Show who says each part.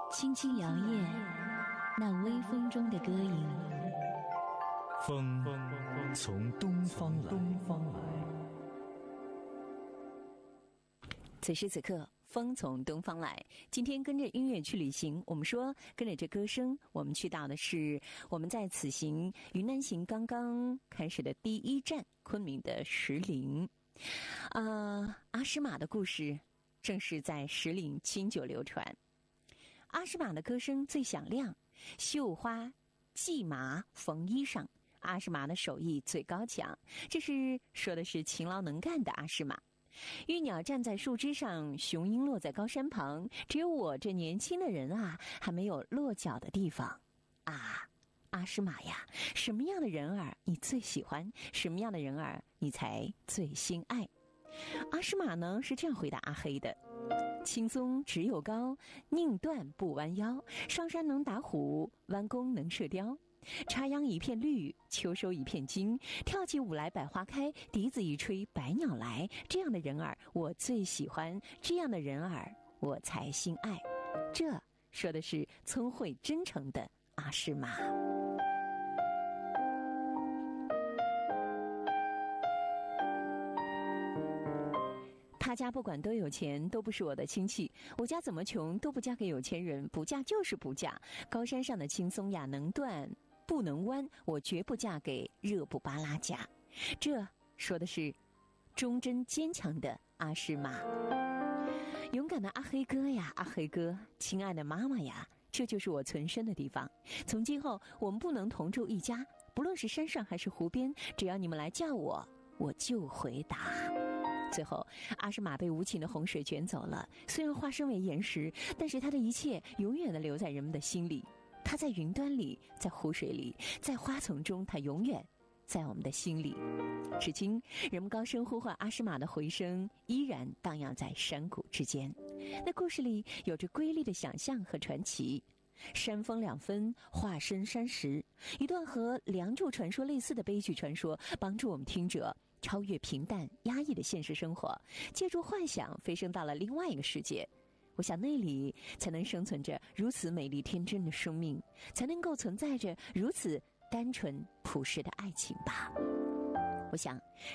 Speaker 1: 轻轻摇曳，那微风中的歌影。
Speaker 2: 风从东方来。
Speaker 3: 此时此刻，风从东方来。今天跟着音乐去旅行，我们说跟着这歌声，我们去到的是我们在此行云南行刚刚开始的第一站昆明的石林。阿诗玛的故事正是在石林经久流传。阿诗玛的歌声最响亮，绣花系麻缝衣裳，阿诗玛的手艺最高强。这是说的是勤劳能干的阿诗玛。玉鸟站在树枝上，雄鹰落在高山旁，只有我这年轻的人啊，还没有落脚的地方啊。阿诗玛呀，什么样的人儿你最喜欢？什么样的人儿你才最心爱？阿诗玛呢是这样回答阿黑的：青松直又高，宁断不弯腰。上山能打虎，弯弓能射雕。插秧一片绿，秋收一片金。跳起舞来百花开，笛子一吹百鸟来。这样的人儿我最喜欢，这样的人儿我才心爱。这说的是聪慧真诚的阿诗玛。他家不管多有钱，都不是我的亲戚。我家怎么穷，都不嫁给有钱人，不嫁就是不嫁。高山上的青松呀，能断不能弯，我绝不嫁给热布巴拉家。这说的是忠贞坚强的阿诗玛。勇敢的阿黑哥呀，阿黑哥，亲爱的妈妈呀，这就是我存身的地方。从今后我们不能同住一家，不论是山上还是湖边，只要你们来叫我，我就回答。最后，阿诗玛被无情的洪水卷走了。虽然化身为岩石，但是他的一切永远地留在人们的心里。他在云端里，在湖水里，在花丛中，他永远在我们的心里。至今，人们高声呼唤阿诗玛的回声依然荡漾在山谷之间。那故事里有着瑰丽的想象和传奇。山峰两分，化身山石，一段和梁祝传说类似的悲剧传说，帮助我们听者超越平淡压抑的现实生活，借助幻想飞升到了另外一个世界。我想那里才能生存着如此美丽天真的生命，才能够存在着如此单纯朴实的爱情吧。我想